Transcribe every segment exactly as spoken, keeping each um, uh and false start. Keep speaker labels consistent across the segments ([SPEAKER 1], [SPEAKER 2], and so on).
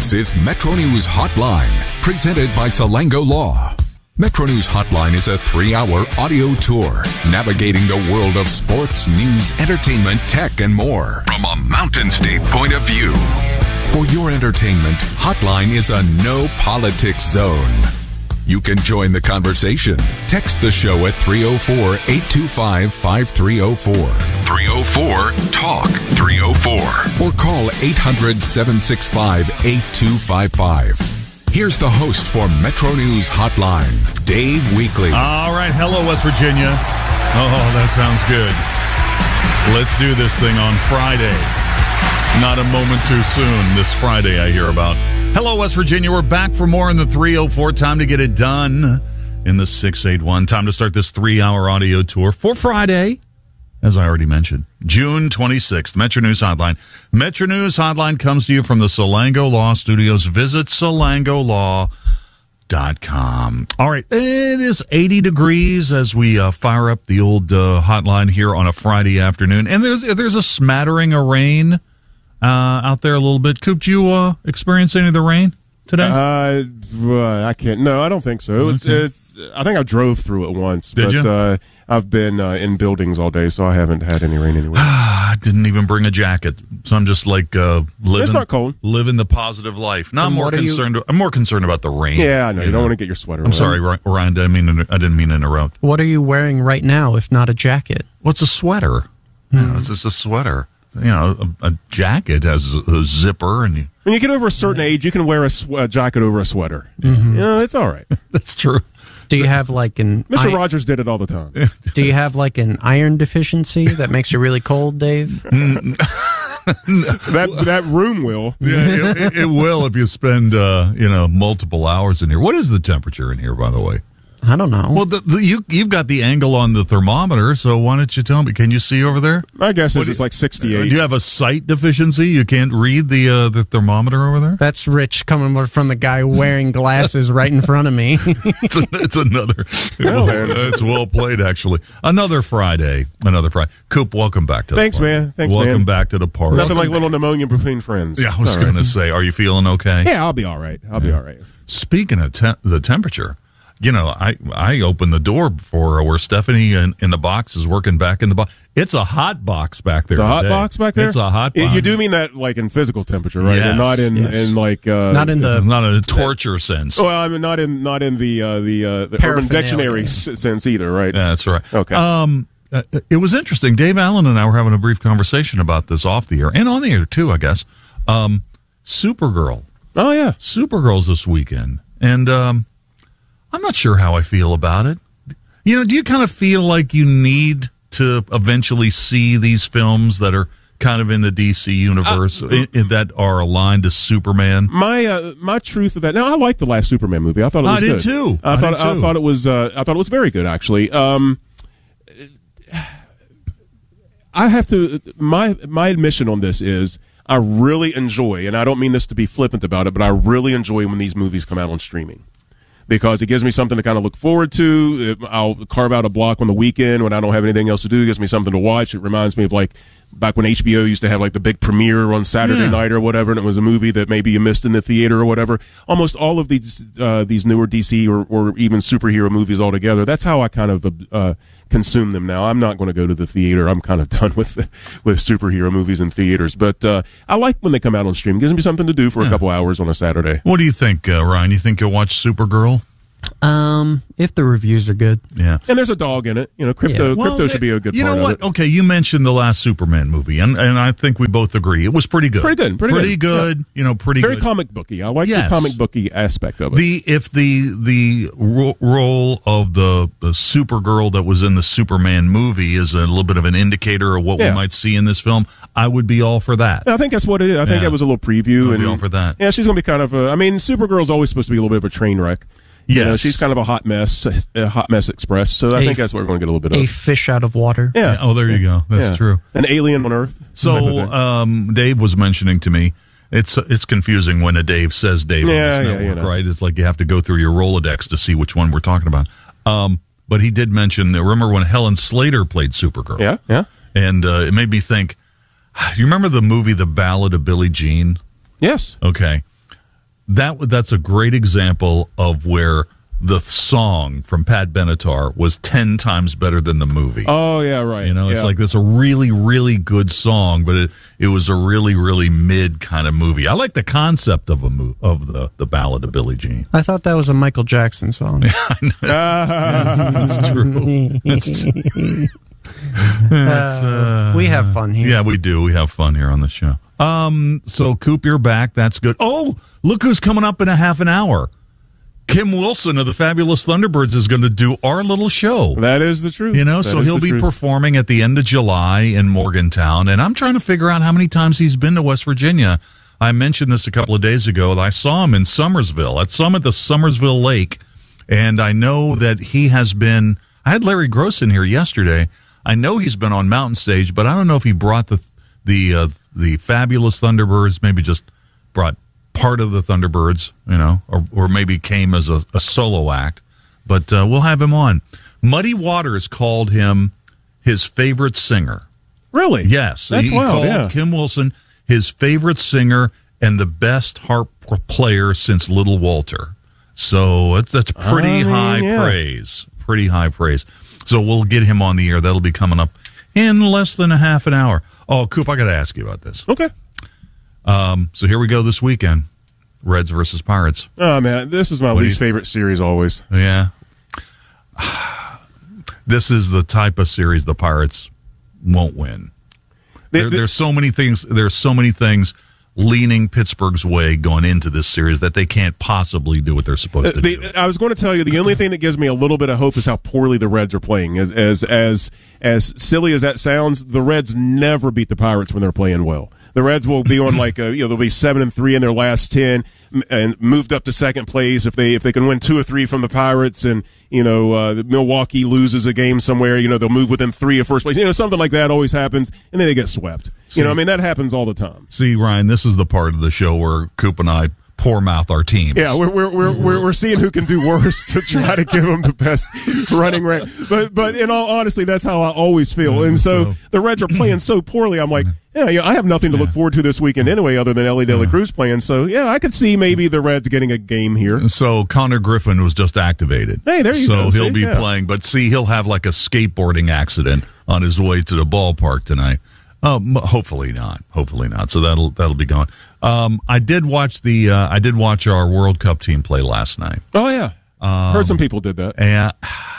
[SPEAKER 1] This is Metro News Hotline, presented by Salango Law. Metro News Hotline is a three-hour audio tour navigating the world of sports, news, entertainment, tech, and more from a Mountain State point of view. For your entertainment, Hotline is a no-politics zone. You can join the conversation. Text the show at three oh four, eight two five, five three oh four. three oh four, talk three oh four. Or call eight hundred, seven six five, eight two five five. Here's the host for Metro News Hotline, Dave Weekley.
[SPEAKER 2] All right. Hello, West Virginia. Oh, that sounds good. Let's do this thing on Friday. Not a moment too soon. This Friday, I hear about. Hello, West Virginia. We're back for more in the three oh four. Time to get it done in the six eighty-one. Time to start this three-hour audio tour for Friday, as I already mentioned, June twenty-sixth. Metro News Hotline. Metro News Hotline comes to you from the Salango Law Studios. Visit salango law dot com. All right, it is eighty degrees as we uh, fire up the old uh, hotline here on a Friday afternoon, and there's there's a smattering of rain Uh, out there a little bit. Could you uh, experience any of the rain today?
[SPEAKER 3] Uh, I can't. No, I don't think so. It's,
[SPEAKER 2] Okay.
[SPEAKER 3] it's, I think I drove through it once.
[SPEAKER 2] Did
[SPEAKER 3] but,
[SPEAKER 2] you?
[SPEAKER 3] Uh, I've been uh, in buildings all day, so I haven't had any rain anywhere.
[SPEAKER 2] I didn't even bring a jacket, so I'm just like uh, living.
[SPEAKER 3] It's not cold.
[SPEAKER 2] Living the positive life. No, I'm
[SPEAKER 4] And
[SPEAKER 2] more
[SPEAKER 4] what are you-
[SPEAKER 2] concerned. I'm more concerned about the rain.
[SPEAKER 3] Yeah, I know. You don't want to get your sweater
[SPEAKER 2] I'm
[SPEAKER 3] on.
[SPEAKER 2] sorry, Ry- Ryan. I mean, I didn't mean to interrupt.
[SPEAKER 4] What are you wearing right now, if not a jacket?
[SPEAKER 2] What's a sweater? You know, it's just a sweater. You know, a, a jacket has a, a zipper, and you,
[SPEAKER 3] When you get over a certain age, you can wear a, sw- a jacket over a sweater.
[SPEAKER 2] Mm-hmm.
[SPEAKER 3] You know, it's all right.
[SPEAKER 2] that's true.
[SPEAKER 4] Do you have like an
[SPEAKER 3] Mister
[SPEAKER 4] i-
[SPEAKER 3] Rogers did it all the time.
[SPEAKER 4] Do you have like an iron deficiency that makes you really cold, Dave?
[SPEAKER 3] that that room will.
[SPEAKER 2] Yeah, it, it, it will if you spend uh, you know multiple hours in here. What is the temperature in here, by the way?
[SPEAKER 4] I don't know.
[SPEAKER 2] Well, the, the, you you've got the angle on the thermometer, so why don't you tell me? Can you see over there?
[SPEAKER 3] My guess
[SPEAKER 2] What
[SPEAKER 3] is
[SPEAKER 2] do
[SPEAKER 3] it's
[SPEAKER 2] you-
[SPEAKER 3] like
[SPEAKER 2] Do
[SPEAKER 3] sixty-eight.
[SPEAKER 2] you have a sight deficiency? You can't read the uh, the thermometer over there?
[SPEAKER 4] That's rich coming from the guy wearing glasses right in front of me.
[SPEAKER 2] It's, a, it's another.
[SPEAKER 3] Well, man.
[SPEAKER 2] It's well played, actually. Another Friday. Another Friday. Coop, welcome back to the
[SPEAKER 3] Thanks,
[SPEAKER 2] party.
[SPEAKER 3] man. Thanks,
[SPEAKER 2] welcome
[SPEAKER 3] man.
[SPEAKER 2] back to the party.
[SPEAKER 3] Nothing like little pneumonia between friends.
[SPEAKER 2] Yeah, I
[SPEAKER 3] It's
[SPEAKER 2] was
[SPEAKER 3] all right.
[SPEAKER 2] going to say, are you feeling okay?
[SPEAKER 3] Yeah, I'll be all right. I'll be all right.
[SPEAKER 2] Speaking of te- the temperature, you know, I I opened the door for where Stephanie in, in the box is working back in the box. It's a hot box back there.
[SPEAKER 3] It's a hot
[SPEAKER 2] today.
[SPEAKER 3] box back there?
[SPEAKER 2] It's a hot
[SPEAKER 3] Y-
[SPEAKER 2] box.
[SPEAKER 3] You do mean that like in physical temperature, right?
[SPEAKER 2] Yes,
[SPEAKER 3] And not in,
[SPEAKER 4] yes.
[SPEAKER 3] in like uh,
[SPEAKER 4] Not in the
[SPEAKER 2] not in a torture sense.
[SPEAKER 3] Well, I mean, not in not in the uh, the, uh, the Urban
[SPEAKER 4] Paraphernalia.
[SPEAKER 3] Dictionary s- sense either, right?
[SPEAKER 2] Yeah, that's right.
[SPEAKER 3] Okay.
[SPEAKER 2] Um, uh, it was interesting. Dave Allen and I were having a brief conversation about this off the air and on the air too, I guess. Um, Supergirl.
[SPEAKER 3] Oh yeah.
[SPEAKER 2] Supergirl's this weekend, and um, I'm not sure how I feel about it. You know, do you kind of feel like you need to eventually see these films that are kind of in the D C universe
[SPEAKER 3] Uh,
[SPEAKER 2] i- i- that are aligned to Superman?
[SPEAKER 3] My uh, my truth of that. Now, I liked the last Superman movie. I thought it was
[SPEAKER 2] I did
[SPEAKER 3] good.
[SPEAKER 2] too.
[SPEAKER 3] I,
[SPEAKER 2] I
[SPEAKER 3] thought
[SPEAKER 2] did
[SPEAKER 3] I
[SPEAKER 2] too.
[SPEAKER 3] thought it was uh, I thought it was very good actually. Um, I have to my my admission on this is I really enjoy, and I don't mean this to be flippant about it, but I really enjoy when these movies come out on streaming. Because it gives me something to kind of look forward to. I'll carve out a block on the weekend when I don't have anything else to do. It gives me something to watch. It reminds me of like back when H B O used to have like the big premiere on Saturday
[SPEAKER 2] Yeah.
[SPEAKER 3] night or whatever, and it was a movie that maybe you missed in the theater or whatever. Almost all of these uh, these newer D C or, or even superhero movies altogether, that's how I kind of uh, consume them now. I'm not going to go to the theater. I'm kind of done with with superhero movies in theaters. But uh, I like when they come out on stream. It gives me something to do for a couple hours on a Saturday.
[SPEAKER 2] What do you think, uh, Ryan? You think you'll watch Supergirl?
[SPEAKER 4] um, if the reviews are good.
[SPEAKER 2] Yeah.
[SPEAKER 3] And there's a dog in it. You know, crypto
[SPEAKER 4] Yeah.
[SPEAKER 3] crypto
[SPEAKER 2] Well,
[SPEAKER 3] should be a good
[SPEAKER 2] you
[SPEAKER 3] part
[SPEAKER 2] know
[SPEAKER 3] of
[SPEAKER 2] what?
[SPEAKER 3] it.
[SPEAKER 2] Okay, you mentioned the last Superman movie, and, and I think we both agree it was pretty good.
[SPEAKER 3] Pretty good, pretty good.
[SPEAKER 2] good. You know, pretty
[SPEAKER 3] Very
[SPEAKER 2] good.
[SPEAKER 3] comic booky. I like
[SPEAKER 2] Yes.
[SPEAKER 3] the comic booky aspect of it.
[SPEAKER 2] The if the the ro- role of the, the Supergirl that was in the Superman movie is a little bit of an indicator of what
[SPEAKER 3] Yeah.
[SPEAKER 2] we might see in this film, I would be all for that.
[SPEAKER 3] I think that's what it is. I think
[SPEAKER 2] Yeah.
[SPEAKER 3] that was a little preview.
[SPEAKER 2] I would
[SPEAKER 3] and
[SPEAKER 2] be all for that.
[SPEAKER 3] Yeah, she's going to be kind of a, I mean, Supergirl's always supposed to be a little bit of a train wreck. You know,
[SPEAKER 2] Yes.
[SPEAKER 3] she's kind of a hot mess, a hot mess express. So I
[SPEAKER 4] A-
[SPEAKER 3] think that's what we're going to get a little bit
[SPEAKER 4] A
[SPEAKER 3] of.
[SPEAKER 4] fish out of water.
[SPEAKER 3] Yeah.
[SPEAKER 2] Oh, there you go. That's
[SPEAKER 3] Yeah.
[SPEAKER 2] true.
[SPEAKER 3] An alien on Earth. type of
[SPEAKER 2] So,
[SPEAKER 3] thing.
[SPEAKER 2] um, Dave was mentioning to me, it's it's confusing when a Dave says Dave
[SPEAKER 3] Yeah,
[SPEAKER 2] on this
[SPEAKER 3] yeah,
[SPEAKER 2] network,
[SPEAKER 3] you know.
[SPEAKER 2] right? It's like you have to go through your Rolodex to see which one we're talking about. Um, but he did mention that. Remember when Helen Slater played Supergirl?
[SPEAKER 3] yeah, yeah.
[SPEAKER 2] And uh, it made me think. You remember the movie The Ballad of Billie Jean?
[SPEAKER 3] Yes.
[SPEAKER 2] Okay. that that's a great example of where the song from Pat Benatar was ten times better than the movie.
[SPEAKER 3] Oh yeah, right.
[SPEAKER 2] You know, it's
[SPEAKER 3] yeah.
[SPEAKER 2] like this a really, really good song, but it, it was a really, really mid kind of movie. I like the concept of a mo- of the, the Ballad of Billie Jean.
[SPEAKER 4] I thought that was a Michael Jackson song.
[SPEAKER 2] That's true. That's, that's, uh,
[SPEAKER 4] we have fun here.
[SPEAKER 2] Yeah, we do. We have fun here on the show. Um, so Coop, you're back. That's good. Oh, look who's coming up in a half an hour. Kim Wilson of the Fabulous Thunderbirds is going to do our little show.
[SPEAKER 3] That is the truth.
[SPEAKER 2] You know,
[SPEAKER 3] that
[SPEAKER 2] so he'll be truth. performing at the end of July in Morgantown, and I'm trying to figure out how many times he's been to West Virginia. I mentioned this a couple of days ago. I saw him in Summersville, at some at the Summersville Lake, and I know that he has been. I had Larry Gross in here yesterday. I know he's been on Mountain Stage, but I don't know if he brought the the uh, the Fabulous Thunderbirds. Maybe just brought part of the Thunderbirds, you know, or, or maybe came as a, a solo act, but uh, we'll have him on. Muddy Waters called him his favorite singer.
[SPEAKER 3] Really?
[SPEAKER 2] Yes.
[SPEAKER 3] That's
[SPEAKER 2] he
[SPEAKER 3] wild,
[SPEAKER 2] called
[SPEAKER 3] yeah.
[SPEAKER 2] Kim Wilson his favorite singer and the best harp player since Little Walter. So that's, that's pretty
[SPEAKER 3] I mean,
[SPEAKER 2] high
[SPEAKER 3] yeah.
[SPEAKER 2] praise. Pretty high praise. So we'll get him on the air. That'll be coming up in less than a half an hour. Oh, Coop, I got to ask you about this.
[SPEAKER 3] Okay.
[SPEAKER 2] Um, so here we go this weekend. Reds versus Pirates.
[SPEAKER 3] Oh, man, this is my
[SPEAKER 2] What do
[SPEAKER 3] least
[SPEAKER 2] you-
[SPEAKER 3] favorite series always.
[SPEAKER 2] Yeah. This is the type of series the Pirates won't win.
[SPEAKER 3] They-
[SPEAKER 2] There,
[SPEAKER 3] they-
[SPEAKER 2] there's so many things. There's so many things leaning Pittsburgh's way going into this series that they can't possibly do what they're supposed to
[SPEAKER 3] The-
[SPEAKER 2] do.
[SPEAKER 3] I was going to tell you the only thing that gives me a little bit of hope is how poorly the Reds are playing. As as as as silly as that sounds, the Reds never beat the Pirates when they're playing well. The Reds will be on like a, you know, they'll be seven and three in their last ten, m- and moved up to second place if they if they can win two or three from the Pirates, and you know uh, Milwaukee loses a game somewhere, you know they'll move within three of first place. You know something like that always happens, and then they get swept.
[SPEAKER 2] See-
[SPEAKER 3] you know, I mean that happens all the time.
[SPEAKER 2] See, Ryan, this is the part of the show where Coop and I poor mouth our teams.
[SPEAKER 3] Yeah, we're we're we're we're, we're seeing who can do worse to try to give them the best running rate. But but in all honesty, that's how I always feel. And so
[SPEAKER 2] So-
[SPEAKER 3] the Reds are playing so poorly. I'm like, yeah, yeah, I have nothing to look forward to this weekend anyway, other than Ellie De La Cruz playing. So yeah, I could see maybe the Reds getting a game here.
[SPEAKER 2] So Connor Griffin was just activated.
[SPEAKER 3] Hey, there you
[SPEAKER 2] so
[SPEAKER 3] go.
[SPEAKER 2] So he'll
[SPEAKER 3] See?
[SPEAKER 2] be
[SPEAKER 3] Yeah.
[SPEAKER 2] playing, but see, he'll have like a skateboarding accident on his way to the ballpark tonight. Um, hopefully not. Hopefully not. So that'll that'll be going. Um, I did watch the. Uh, I did watch our World Cup team play last night.
[SPEAKER 3] Oh yeah,
[SPEAKER 2] Um,
[SPEAKER 3] heard some people did that.
[SPEAKER 2] And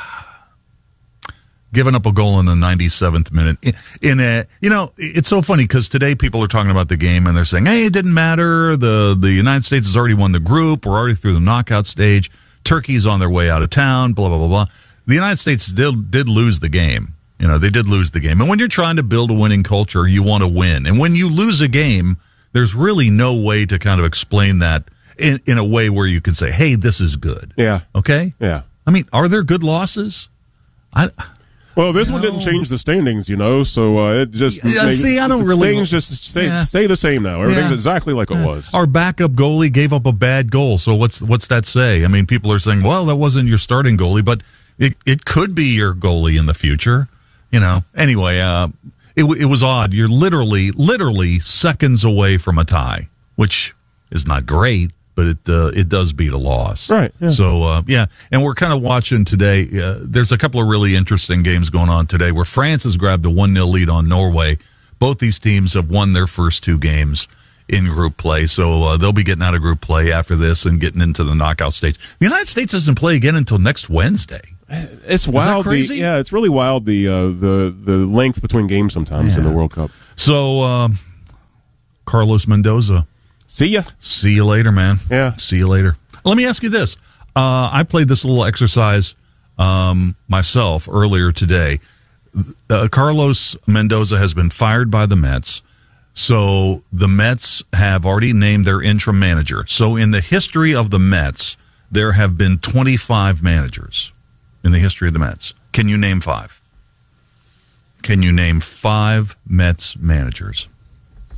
[SPEAKER 2] giving up a goal in the ninety-seventh minute in, in a, you know, it's so funny because today people are talking about the game and they're saying, hey, it didn't matter. The the United States has already won the group. We're already through the knockout stage. Turkey's on their way out of town. Blah blah blah blah. The United States did did lose the game. You know, they did lose the game. And when you're trying to build a winning culture, you want to win. And when you lose a game, there's really no way to kind of explain that in, in a way where you can say, hey, this is good.
[SPEAKER 3] Yeah.
[SPEAKER 2] Okay?
[SPEAKER 3] Yeah.
[SPEAKER 2] I mean, are there good losses? I
[SPEAKER 3] Well, this one
[SPEAKER 2] No.
[SPEAKER 3] didn't change the standings, you know, so uh, it just
[SPEAKER 2] Yeah,
[SPEAKER 3] made-
[SPEAKER 2] see, I don't
[SPEAKER 3] the
[SPEAKER 2] really-
[SPEAKER 3] standings just stay,
[SPEAKER 2] Yeah.
[SPEAKER 3] stay the same now. Everything's
[SPEAKER 2] Yeah.
[SPEAKER 3] exactly like it was.
[SPEAKER 2] Our backup goalie gave up a bad goal. So what's what's that say? I mean, people are saying, well, that wasn't your starting goalie, but it, it could be your goalie in the future. You know, anyway, uh, it, it was odd. You're literally, literally seconds away from a tie, which is not great, but it uh, it does beat a loss.
[SPEAKER 3] Right, yeah.
[SPEAKER 2] So, uh, yeah. And we're kind of watching today. Uh, there's a couple of really interesting games going on today where France has grabbed a one nil lead on Norway. Both these teams have won their first two games in group play. So uh, they'll be getting out of group play after this and getting into the knockout stage. The United States doesn't play again until next Wednesday.
[SPEAKER 3] It's wild. The,
[SPEAKER 2] crazy?
[SPEAKER 3] yeah, it's really wild the uh, the the length between games sometimes in the World Cup.
[SPEAKER 2] So, um, Carlos Mendoza,
[SPEAKER 3] See ya.
[SPEAKER 2] see you later, man.
[SPEAKER 3] Yeah.
[SPEAKER 2] See you later. Let me ask you this. Uh, I played this little exercise um, myself earlier today. Uh, Carlos Mendoza has been fired by the Mets. So the Mets have already named their interim manager. So in the history of the Mets, there have been twenty-five managers in the history of the Mets. Can you name five? Can you name five Mets managers?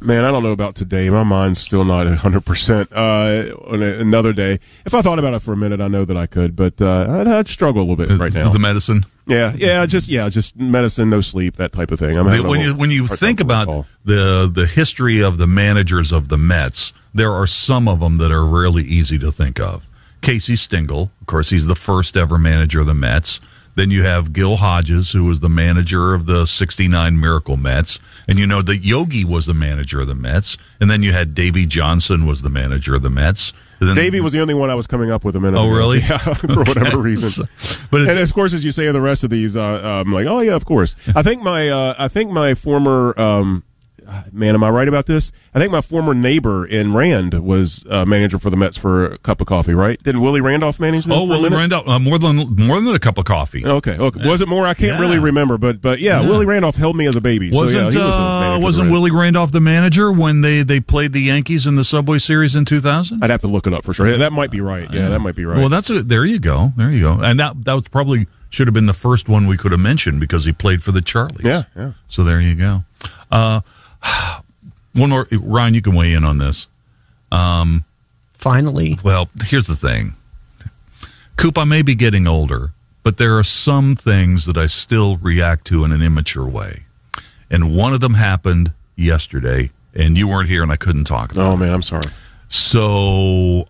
[SPEAKER 3] Man, I don't know about today. My mind's still not one hundred percent. Uh, on a, another day, if I thought about it for a minute, I know that I could, but uh, I'd, I'd struggle a little bit right now.
[SPEAKER 2] The medicine?
[SPEAKER 3] Yeah, yeah, just yeah, just medicine, no sleep, that type of thing. I'm
[SPEAKER 2] when you when you think about the the history of the managers of the Mets, there are some of them that are really easy to think of. Casey Stengel, of course, he's the first ever manager of the Mets. Then you have Gil Hodges, who was the manager of the sixty-nine Miracle Mets. And you know that Yogi was the manager of the Mets. And then you had Davey Johnson was the manager of the Mets. Then,
[SPEAKER 3] Davey was the only one I was coming up with a minute
[SPEAKER 2] oh,
[SPEAKER 3] ago.
[SPEAKER 2] really?
[SPEAKER 3] Yeah, for okay. whatever reason. But it, and of course, as you say of the rest of these, uh, I'm like, oh, yeah, of course. I think my uh, I think my former um, man, am I right about this? I think my former neighbor in Rand was uh, manager for the Mets for a cup of coffee, right? Did Willie Randolph manage them?
[SPEAKER 2] Oh, Willie Randolph, uh, more than more than a cup of coffee.
[SPEAKER 3] Okay, okay. Was it more? I can't
[SPEAKER 2] yeah.
[SPEAKER 3] really remember, but but yeah, yeah, Willie Randolph held me as a baby.
[SPEAKER 2] Wasn't
[SPEAKER 3] so, yeah, he was a
[SPEAKER 2] uh, wasn't Willie Randolph the manager when they, they played the Yankees in the Subway Series in two thousand?
[SPEAKER 3] I'd have to look it up for sure. That might be right. Yeah, yeah. that might be right.
[SPEAKER 2] Well, that's a, there you go, there you go, and that that was probably should have been the first one we could have mentioned because he played for the Charlies.
[SPEAKER 3] Yeah, yeah.
[SPEAKER 2] So there you go. Uh, One more, Ryan, you can weigh in on this. Um,
[SPEAKER 4] Finally.
[SPEAKER 2] Well, here's the thing. Coop, I may be getting older, but there are some things that I still react to in an immature way. And one of them happened yesterday, and you weren't here and I couldn't talk about it.
[SPEAKER 3] Oh, man, I'm sorry.
[SPEAKER 2] So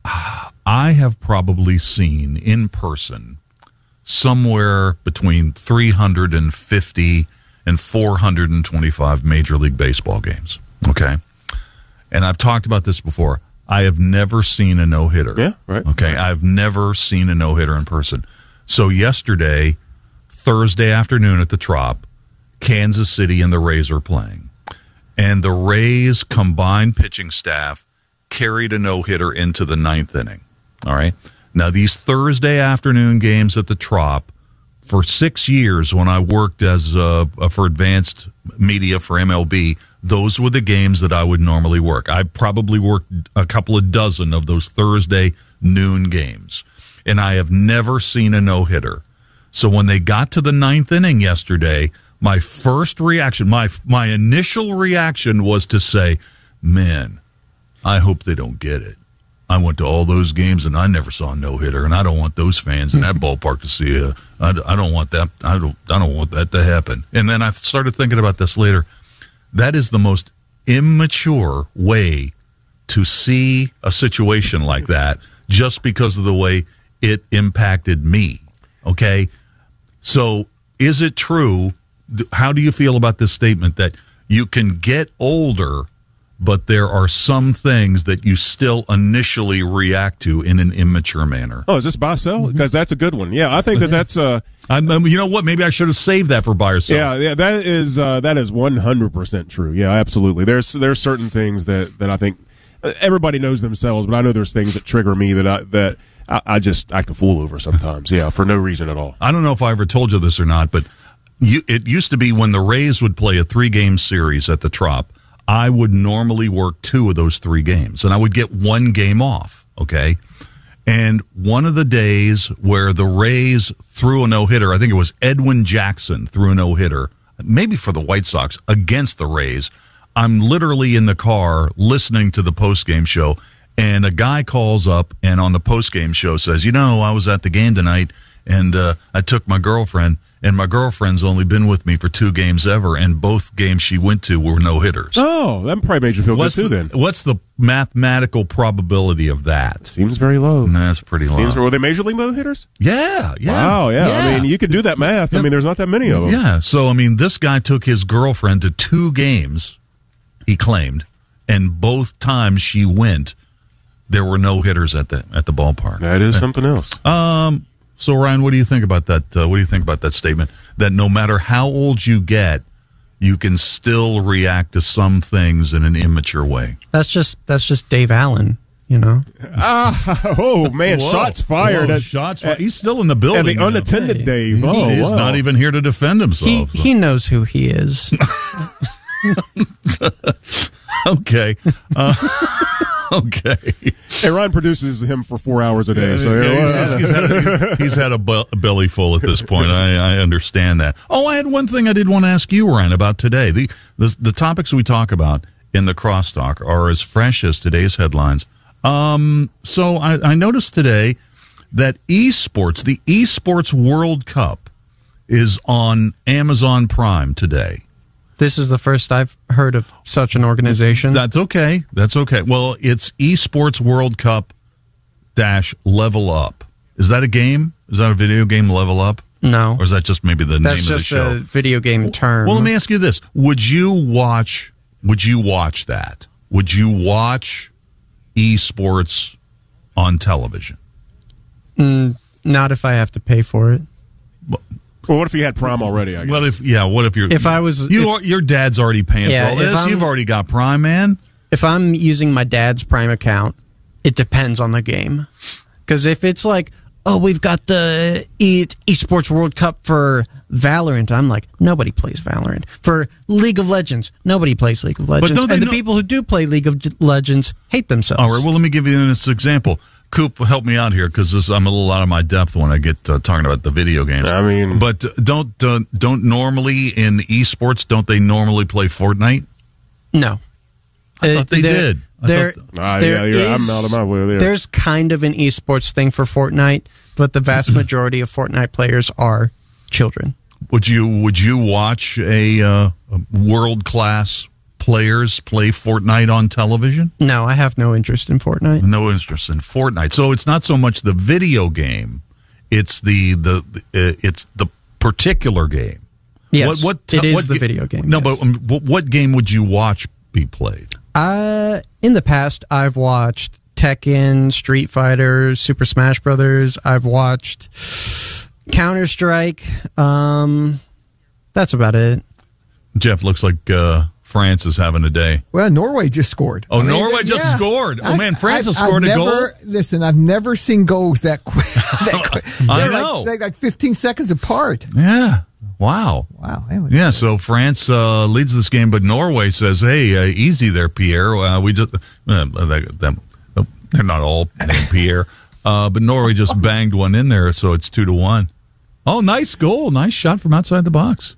[SPEAKER 2] I have probably seen in person somewhere between three hundred fifty and four hundred twenty-five Major League Baseball games. Okay. And I've talked about this before. I have never seen a no-hitter.
[SPEAKER 3] Yeah, right.
[SPEAKER 2] Okay. I've never seen a no-hitter in person. So yesterday, Thursday afternoon at the Trop, Kansas City and the Rays are playing. And the Rays combined pitching staff carried a no-hitter into the ninth inning. All right. Now, these Thursday afternoon games at the Trop, for six years when I worked as uh, for advanced media for M L B, those were the games that I would normally work. I probably worked a couple of dozen of those Thursday noon games, and I have never seen a no-hitter. So when they got to the ninth inning yesterday, my first reaction, my my initial reaction was to say, man, I hope they don't get it. I went to all those games, and I never saw a no-hitter, and I don't want those fans in that ballpark to see a, I, I don't want that. I don't, I don't want that to happen. And then I started thinking about this later. That is the most immature way to see a situation like that just because of the way it impacted me, okay? So is it true, how do you feel about this statement that you can get older but there are some things that you still initially react to in an immature manner?
[SPEAKER 3] Oh, is this buy sell? Because that's a good one. Yeah, I think that that's. Uh,
[SPEAKER 2] I, you know what? Maybe I should have saved that for buy or sell.
[SPEAKER 3] Yeah, yeah, that is uh, that is one hundred percent true. Yeah, absolutely. There's there's certain things that, that I think everybody knows themselves, but I know there's things that trigger me that I that I, I just act a fool over sometimes. Yeah, for no reason at all.
[SPEAKER 2] I don't know if I ever told you this or not, but you, it used to be when the Rays would play a three game series at the Trop, I would normally work two of those three games, and I would get one game off, okay? And one of the days where the Rays threw a no-hitter, I think it was Edwin Jackson threw a no-hitter, maybe for the White Sox, against the Rays. I'm literally in the car listening to the postgame show, and a guy calls up and on the postgame show says, you know, I was at the game tonight, and uh, I took my girlfriend, and my girlfriend's only been with me for two games ever, and both games she went to were no-hitters.
[SPEAKER 3] Oh, that probably made you feel
[SPEAKER 2] what's
[SPEAKER 3] good, too,
[SPEAKER 2] the,
[SPEAKER 3] then.
[SPEAKER 2] What's the mathematical probability of that?
[SPEAKER 3] Seems very low.
[SPEAKER 2] That's pretty low.
[SPEAKER 3] Seems, were they Major League no-hitters?
[SPEAKER 2] Yeah, yeah.
[SPEAKER 3] Wow, yeah.
[SPEAKER 2] yeah.
[SPEAKER 3] I mean, you could do that math. Yeah. I mean, there's not that many of them.
[SPEAKER 2] Yeah, so, I mean, this guy took his girlfriend to two games, he claimed, and both times she went, there were no-hitters at the, at the ballpark.
[SPEAKER 3] That is something else.
[SPEAKER 2] Um... So, Ryan, what do you think about that? Uh, what do you think about that statement? That no matter how old you get, you can still react to some things in an immature way.
[SPEAKER 4] That's just that's just Dave Allen, you know.
[SPEAKER 3] Ah, oh man,
[SPEAKER 2] Whoa.
[SPEAKER 3] shots fired!
[SPEAKER 2] Whoa,
[SPEAKER 3] At,
[SPEAKER 2] shots fired. He's still in the building.
[SPEAKER 3] And the unattended
[SPEAKER 2] hey.
[SPEAKER 3] Dave.
[SPEAKER 2] He's,
[SPEAKER 3] oh,
[SPEAKER 2] he's
[SPEAKER 3] wow.
[SPEAKER 2] not even here to defend himself.
[SPEAKER 4] He
[SPEAKER 2] so.
[SPEAKER 4] he knows who he is.
[SPEAKER 2] Okay. Uh, okay.
[SPEAKER 3] Hey, Ryan produces him for four hours a day. So
[SPEAKER 2] yeah, he's, he's, had a, he's had a be- belly full at this point. I, I understand that. Oh, I had one thing I did want to ask you, Ryan, about today. The, the the topics we talk about in the crosstalk are as fresh as today's headlines. Um, so I, I noticed today that esports, the esports World Cup, is on Amazon Prime today.
[SPEAKER 4] This is the first I've heard of such an organization.
[SPEAKER 2] That's okay. That's okay. Well, it's esports World Cup dash Level Up. Is that a game? Is that a video game, Level Up?
[SPEAKER 4] No.
[SPEAKER 2] Or is that just maybe the
[SPEAKER 4] That's
[SPEAKER 2] name of the show?
[SPEAKER 4] That's just a video game term.
[SPEAKER 2] Well, let me ask you this. Would you watch, would you watch that? Would you watch esports on television?
[SPEAKER 4] Mm, not if I have to pay for it.
[SPEAKER 3] Well, what if you had Prime already? I guess.
[SPEAKER 2] Well, if yeah, what if you're
[SPEAKER 4] if I was
[SPEAKER 2] you
[SPEAKER 4] if,
[SPEAKER 2] are, your dad's already paying
[SPEAKER 4] yeah,
[SPEAKER 2] for all this? You've already got Prime, man.
[SPEAKER 4] If I'm using my dad's Prime account, it depends on the game. Because if it's like, oh, we've got the e- esports World Cup for Valorant, I'm like, nobody plays Valorant. For League of Legends, nobody plays League of Legends. And the know- people who do play League of Legends hate themselves.
[SPEAKER 2] All right. Well, let me give you this example. Coop, help me out here because I'm a little out of my depth when I get uh, talking about the video games.
[SPEAKER 3] I mean,
[SPEAKER 2] but uh, don't uh, don't normally in esports don't they normally play Fortnite?
[SPEAKER 4] No,
[SPEAKER 2] I thought they
[SPEAKER 4] there,
[SPEAKER 2] did. I
[SPEAKER 4] there,
[SPEAKER 2] thought th-
[SPEAKER 3] uh,
[SPEAKER 4] there
[SPEAKER 3] yeah, yeah,
[SPEAKER 4] is,
[SPEAKER 3] I'm out of my way there.
[SPEAKER 4] There's kind of an esports thing for Fortnite, but the vast majority of Fortnite players are children.
[SPEAKER 2] Would you Would you watch a, uh, a world class players play Fortnite on television?
[SPEAKER 4] No, I have no interest in Fortnite.
[SPEAKER 2] No interest in Fortnite. So it's not so much the video game; it's the the uh, it's the particular game.
[SPEAKER 4] Yes,
[SPEAKER 2] what, what,
[SPEAKER 4] it is
[SPEAKER 2] what,
[SPEAKER 4] the video game.
[SPEAKER 2] No,
[SPEAKER 4] yes.
[SPEAKER 2] but um, what game would you watch be played?
[SPEAKER 4] Uh, in the past, I've watched Tekken, Street Fighter, Super Smash Brothers. I've watched Counter Strike. Um, that's about it.
[SPEAKER 2] Jeff looks like uh, France is having a day.
[SPEAKER 5] Well, Norway just scored.
[SPEAKER 2] Oh,
[SPEAKER 5] I mean,
[SPEAKER 2] Norway just
[SPEAKER 5] yeah.
[SPEAKER 2] scored. Oh,
[SPEAKER 5] I,
[SPEAKER 2] man, France
[SPEAKER 5] I,
[SPEAKER 2] has scored
[SPEAKER 5] I've
[SPEAKER 2] a
[SPEAKER 5] never,
[SPEAKER 2] goal.
[SPEAKER 5] Listen, I've never seen goals that quick. that quick.
[SPEAKER 2] I
[SPEAKER 5] They're
[SPEAKER 2] know.
[SPEAKER 5] Like, they're like fifteen seconds apart.
[SPEAKER 2] Yeah. Wow.
[SPEAKER 5] Wow.
[SPEAKER 2] Yeah, so France uh, leads this game, but Norway says, hey, uh, easy there, Pierre. Uh, we just uh, they, them, They're not all named Pierre. Uh, but Norway just banged one in there, so it's two to one. Oh, nice goal. Nice shot from outside the box.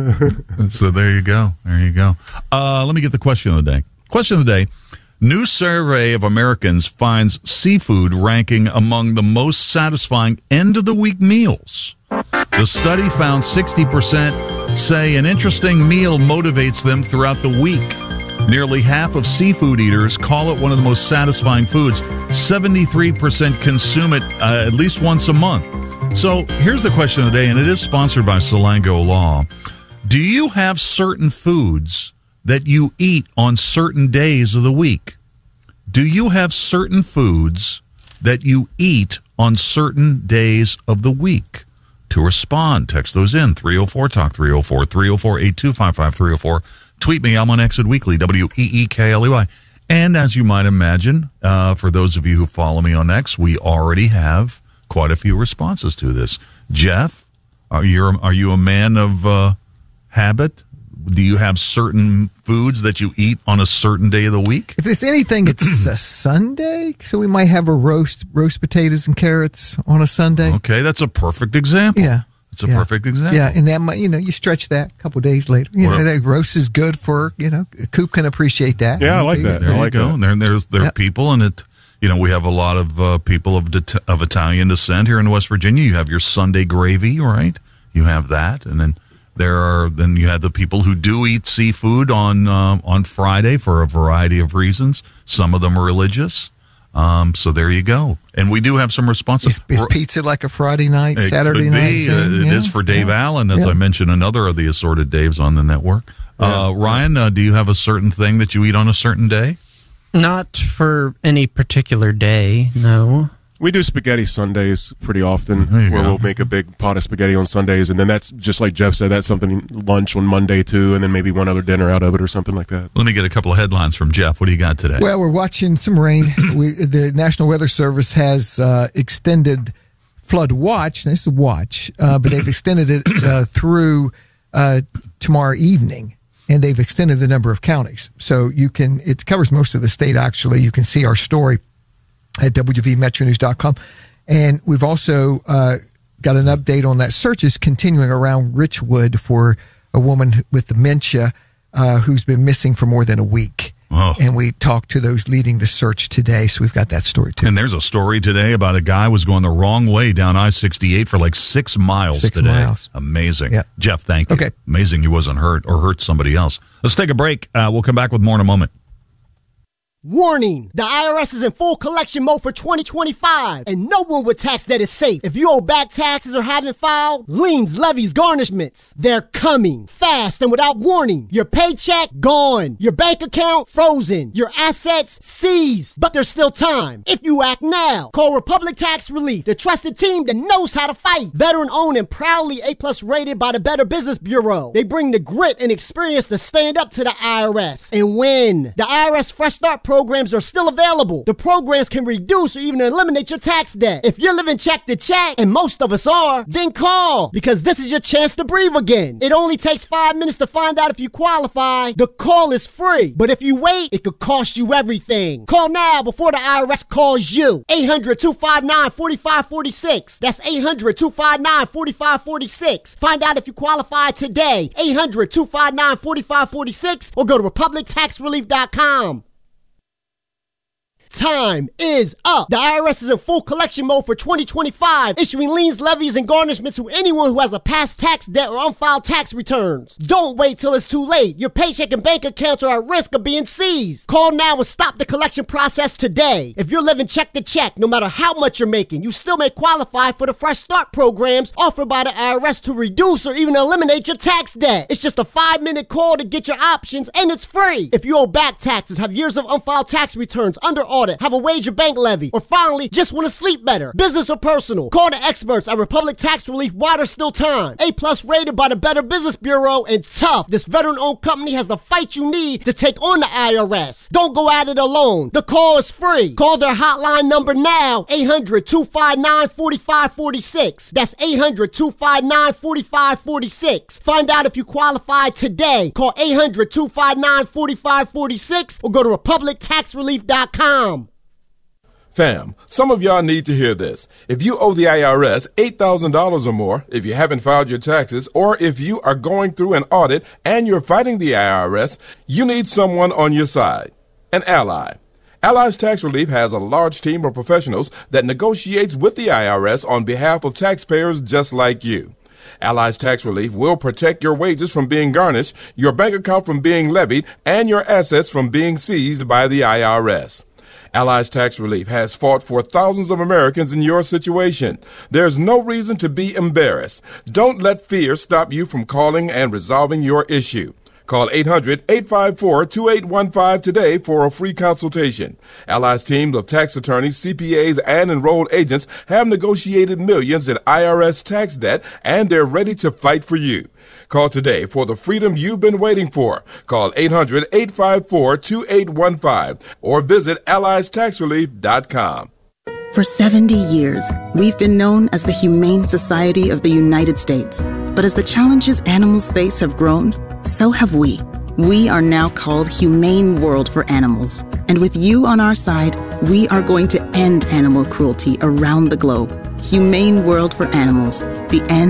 [SPEAKER 2] So there you go. There you go. Uh, let me get the question of the day. Question of the day. New survey of Americans finds seafood ranking among the most satisfying end-of-the-week meals. The study found sixty percent say an interesting meal motivates them throughout the week. Nearly half of seafood eaters call it one of the most satisfying foods. seventy-three percent consume it uh, at least once a month. So here's the question of the day, and it is sponsored by Solango Law. Do you have certain foods that you eat on certain days of the week? Do you have certain foods that you eat on certain days of the week? To respond, text those in, three oh four talk, three oh four, three oh four, eight two five five, three oh four. Tweet me, I'm on Exit Weekly, W E E K L E Y. And as you might imagine, uh, for those of you who follow me on X, we already have quite a few responses to this. Jeff, are you, are you a man of uh, habit? Do you have certain foods that you eat on a certain day of the week?
[SPEAKER 5] If it's anything, it's a Sunday, so we might have a roast roast potatoes and carrots on a Sunday.
[SPEAKER 2] Okay, that's a perfect example.
[SPEAKER 5] Yeah.
[SPEAKER 2] It's a
[SPEAKER 5] yeah.
[SPEAKER 2] perfect example.
[SPEAKER 5] Yeah, and that might, you know, you stretch that a couple days later. You
[SPEAKER 2] What
[SPEAKER 5] know,
[SPEAKER 2] a-
[SPEAKER 5] that roast is good for, you know, Coop can appreciate that.
[SPEAKER 3] Yeah, I like that.
[SPEAKER 2] There
[SPEAKER 3] I
[SPEAKER 2] you
[SPEAKER 3] like
[SPEAKER 2] go.
[SPEAKER 3] that.
[SPEAKER 2] There, there's there are
[SPEAKER 5] Yep.
[SPEAKER 2] people, and it. You know, we have a lot of uh, people of det- of Italian descent here in West Virginia. You have your Sunday gravy, right? You have that, and then there are then you have the people who do eat seafood on uh, on Friday for a variety of reasons. Some of them are religious. Um, so there you go. And we do have some responses.
[SPEAKER 5] Is, is pizza like a Friday night,
[SPEAKER 2] It
[SPEAKER 5] Saturday
[SPEAKER 2] could
[SPEAKER 5] night
[SPEAKER 2] be.
[SPEAKER 5] thing?
[SPEAKER 2] Uh, it
[SPEAKER 5] Yeah,
[SPEAKER 2] is for Dave
[SPEAKER 5] yeah,
[SPEAKER 2] Allen, as
[SPEAKER 5] yeah.
[SPEAKER 2] I mentioned, another of the assorted Daves on the network. Uh, Ryan, uh, do you have a certain thing that you eat on a certain day?
[SPEAKER 4] Not for any particular day, no.
[SPEAKER 3] We do spaghetti Sundays pretty often,
[SPEAKER 2] There you
[SPEAKER 3] where
[SPEAKER 2] go.
[SPEAKER 3] we'll make a big pot of spaghetti on Sundays, and then that's just like Jeff said, that's something lunch on Monday too, and then maybe one other dinner out of it or something like that.
[SPEAKER 2] Let me get a couple of headlines from Jeff. What do you got today?
[SPEAKER 5] Well, we're watching some rain. we, the National Weather Service has uh, extended flood watch. This is a watch, uh, but they've extended it uh, through uh, tomorrow evening, and they've extended the number of counties. So you can, it covers most of the state, actually. You can see our story at W V Metro News dot com. And we've also uh, got an update on that search is continuing around Richwood for a woman with dementia uh, who's been missing for more than a week.
[SPEAKER 2] Oh.
[SPEAKER 5] And we talked to those leading the search today, so we've got that story too.
[SPEAKER 2] And there's a story today about a guy who was going the wrong way down I sixty-eight for like six miles
[SPEAKER 5] Six
[SPEAKER 2] today.
[SPEAKER 5] miles.
[SPEAKER 2] Amazing.
[SPEAKER 5] Yep.
[SPEAKER 2] Jeff, thank you.
[SPEAKER 5] Okay.
[SPEAKER 2] Amazing he wasn't hurt or hurt somebody else. Let's take a break. Uh, we'll come back with more in a moment.
[SPEAKER 6] Warning! The I R S is in full collection mode for twenty twenty-five, and no one with tax debt is safe. If you owe back taxes or haven't filed, liens, levies, garnishments, they're coming fast and without warning. Your paycheck gone, your bank account frozen, your assets seized. But there's still time. If you act now, call Republic Tax Relief, the trusted team that knows how to fight. Veteran owned and proudly A plus rated by the Better Business Bureau. They bring the grit and experience to stand up to the I R S and win. The I R S Fresh Start programs are still available. The programs can reduce or even eliminate your tax debt. If you're living check to check, and most of us are, then call, because this is your chance to breathe again. It only takes five minutes to find out if you qualify. The call is free, but if you wait, it could cost you everything. Call now before the I R S calls you. eight hundred, two five nine, four five four six. That's eight hundred, two five nine, four five four six. Find out if you qualify today. eight hundred, two five nine, four five four six or go to republic tax relief dot com. Time is up. The I R S is in full collection mode for twenty twenty-five, issuing liens, levies, and garnishments to anyone who has a past tax debt or unfiled tax returns. Don't wait till it's too late. Your paycheck and bank accounts are at risk of being seized. Call now and stop the collection process today. If you're living check to check, no matter how much you're making, you still may qualify for the Fresh Start programs offered by the I R S to reduce or even eliminate your tax debt. It's just a five-minute call to get your options, and it's free. If you owe back taxes, have years of unfiled tax returns under audit, have a wage or bank levy, or finally just want to sleep better, business or personal, call the experts at Republic Tax Relief while there's still time. A plus rated by the Better Business Bureau, and tough. This veteran-owned company has the fight you need to take on the I R S. Don't go at it alone. The call is free. Call their hotline number now, eight hundred, two five nine, four five four six. That's eight hundred, two five nine, four five four six. Find out if you qualify today. Call eight hundred, two five nine, four five four six or go to republic tax relief dot com.
[SPEAKER 7] Fam, some of y'all need to hear this. If you owe the I R S eight thousand dollars or more, if you haven't filed your taxes, or if you are going through an audit and you're fighting the I R S, you need someone on your side. An ally. Allies Tax Relief has a large team of professionals that negotiates with the I R S on behalf of taxpayers just like you. Allies Tax Relief will protect your wages from being garnished, your bank account from being levied, and your assets from being seized by the I R S. Allies Tax Relief has fought for thousands of Americans in your situation. There's no reason to be embarrassed. Don't let fear stop you from calling and resolving your issue. Call eight hundred, eight five four, two eight one five today for a free consultation. Allies teams of tax attorneys, C P As, and enrolled agents have negotiated millions in I R S tax debt, and they're ready to fight for you. Call today for the freedom you've been waiting for. Call eight hundred, eight five four, two eight one five or visit allies tax relief dot com.
[SPEAKER 8] For seventy years, we've been known as the Humane Society of the United States. But as the challenges animals face have grown, so have we. We are now called Humane World for Animals. And with you on our side, we are going to end animal cruelty around the globe. Humane World for Animals. The end